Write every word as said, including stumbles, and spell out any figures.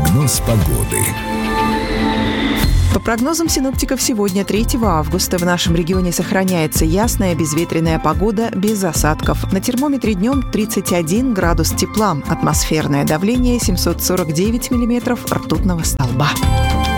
Прогноз погоды. По прогнозам синоптиков, сегодня, третьего августа, в нашем регионе сохраняется ясная безветренная погода без осадков. На термометре днем тридцать один градус тепла, атмосферное давление семьсот сорок девять миллиметров ртутного столба.